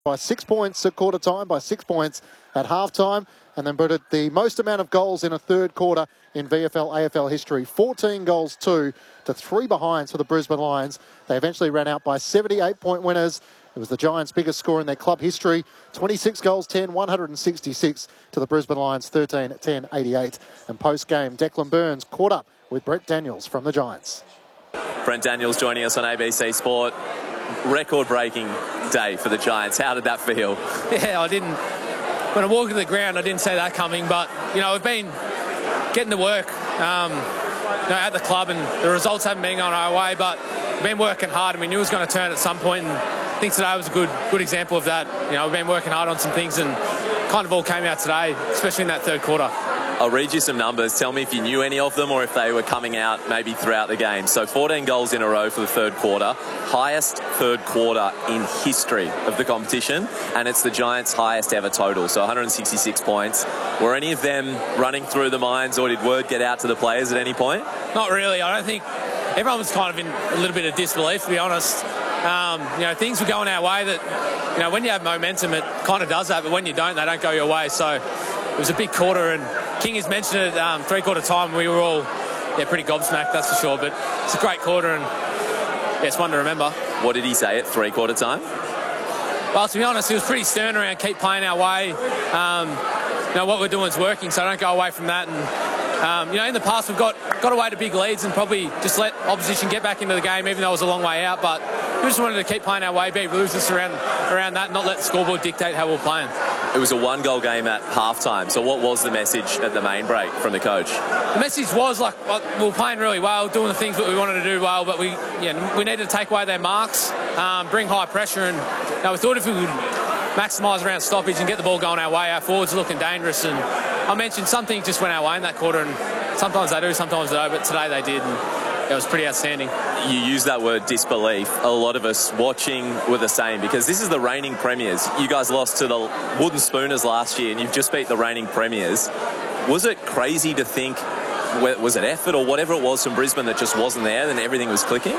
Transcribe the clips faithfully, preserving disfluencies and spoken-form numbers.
by six points at quarter time, by six points at half time, and then put it the most amount of goals in a third quarter in V F L A F L history. fourteen goals, two to three behinds for the Brisbane Lions. They eventually ran out by seventy-eight point winners. It was the Giants' biggest score in their club history. twenty-six goals, ten, one hundred sixty-six to the Brisbane Lions, thirteen, ten, eighty-eight. And post-game, Declan Burns caught up with Brent Daniels from the Giants. Brent Daniels joining us on A B C Sport. Record-breaking day for the Giants. How did that feel? Yeah, I didn't... When I walked to the ground, I didn't see that coming. But, you know, we've been getting to work um, you know, at the club, and the results haven't been going our way, but we've been working hard, and we knew it was going to turn at some point. And I think today was a good good example of that. You know, we've been working hard on some things, and kind of all came out today, especially in that third quarter. I'll read you some numbers. Tell me if you knew any of them or if they were coming out maybe throughout the game. So fourteen goals in a row for the third quarter. Highest third quarter in history of the competition. And it's the Giants' highest ever total. So one hundred sixty-six points. Were any of them running through the minds, or did word get out to the players at any point? Not really. I don't think... Everyone was kind of in a little bit of disbelief, to be honest. Um, you know, things were going our way that, you know, when you have momentum, it kind of does that. But when you don't, they don't go your way. So it was a big quarter, and King has mentioned it, um, three-quarter time, we were all yeah, pretty gobsmacked, that's for sure. But it's a great quarter, and yeah, it's one to remember. What did he say at three-quarter time? Well, to be honest, he was pretty stern around keep playing our way. Um, you know, what we're doing is working, so don't go away from that. And um, you know, in the past, we've got, got away to big leads and probably just let opposition get back into the game, even though it was a long way out. But we just wanted to keep playing our way, be ruthless around, around that, and not let the scoreboard dictate how we're playing. It was a one-goal game at halftime. So what was the message at the main break from the coach? The message was, like, we were playing really well, doing the things that we wanted to do well, but we yeah, we needed to take away their marks, um, bring high pressure, and you know, we thought if we would maximise around stoppage and get the ball going our way, our forwards are looking dangerous. And I mentioned something just went our way in that quarter, and sometimes they do, sometimes they don't, but today they did. And it was pretty outstanding. You use that word disbelief. A lot of us watching were the same, because this is the reigning premiers. You guys lost to the Wooden Spooners last year, and you've just beat the reigning premiers. Was it crazy to think, was it effort or whatever it was from Brisbane that just wasn't there, then everything was clicking?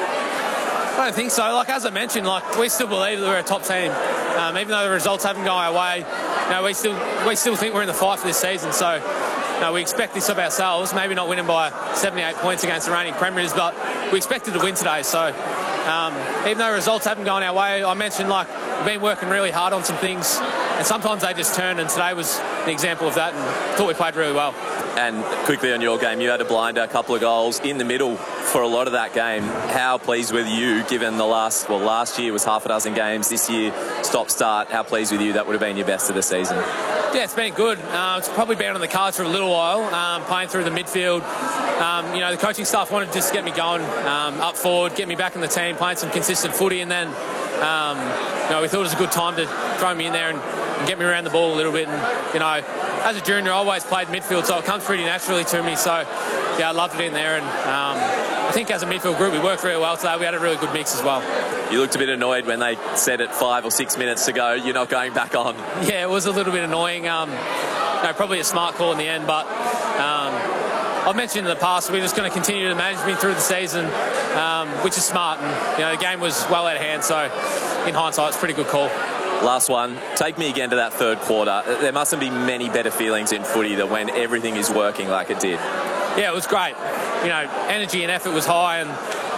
I don't think so. Like, as I mentioned, like, we still believe that we're a top team. Um, even though the results haven't gone our way, you know, we still we still think we're in the fight for this season. So no, we expect this of ourselves, maybe not winning by seventy-eight points against the reigning premiers, but we expected to win today. So um, even though results haven't gone our way, I mentioned, like, we've been working really hard on some things, and sometimes they just turn, and today was an example of that, and thought we played really well. And quickly on your game, you had a blinder, a couple of goals in the middle for a lot of that game. How pleased with you, given the last, well, last year was half a dozen games, this year stop-start, how pleased with you that would have been your best of the season? Yeah, it's been good. Uh, it's probably been on the cards for a little while, um, playing through the midfield. Um, you know, the coaching staff wanted to just get me going um, up forward, get me back in the team, playing some consistent footy, and then um, you know, we thought it was a good time to throw me in there and, and get me around the ball a little bit. And, you know, as a junior, I always played midfield, so it comes pretty naturally to me. So, yeah, I loved it in there. And um, I think as a midfield group, we worked really well today. We had a really good mix as well. You looked a bit annoyed when they said at five or six minutes to go, you're not going back on. Yeah, it was a little bit annoying. Um, you know, probably a smart call in the end, but um, I've mentioned in the past, we're just going to continue to manage me through the season, um, which is smart. And, you know, the game was well out of hand, so in hindsight, it's a pretty good call. Last one, take me again to that third quarter. There mustn't be many better feelings in footy than when everything is working like it did. Yeah, it was great. You know, energy and effort was high, and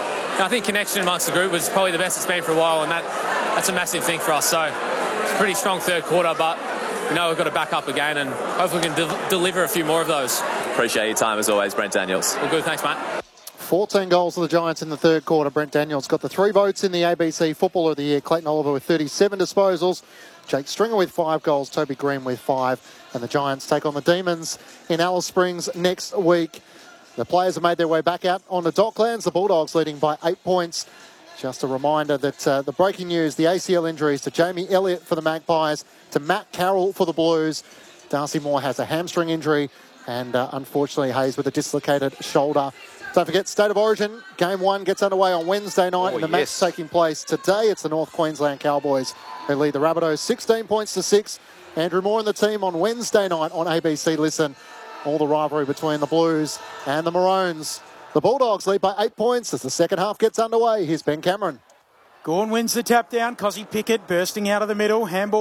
I think connection amongst the group was probably the best it's been for a while, and that that's a massive thing for us. So it's a pretty strong third quarter, but we know we've got to back up again, and hopefully we can de deliver a few more of those. Appreciate your time as always, Brent Daniels. Well, good, thanks, mate. fourteen goals for the Giants in the third quarter. Brent Daniels got the three votes in the A B C Footballer of the Year. Clayton Oliver with thirty-seven disposals. Jake Stringer with five goals. Toby Green with five. And the Giants take on the Demons in Alice Springs next week. The players have made their way back out on the Docklands. The Bulldogs leading by eight points. Just a reminder that uh, the breaking news, the A C L injuries to Jamie Elliott for the Magpies, to Matt Carroll for the Blues. Darcy Moore has a hamstring injury, and uh, unfortunately Hayes with a dislocated shoulder. Don't forget, State of Origin, Game one gets underway on Wednesday night, oh, and the yes. match taking place today. It's the North Queensland Cowboys who lead the Rabbitohs sixteen points to six. Andrew Moore and the team on Wednesday night on A B C Listen. All the rivalry between the Blues and the Maroons. The Bulldogs lead by eight points as the second half gets underway. Here's Ben Cameron. Gawn wins the tap down. Cozzy Pickett bursting out of the middle. Handball.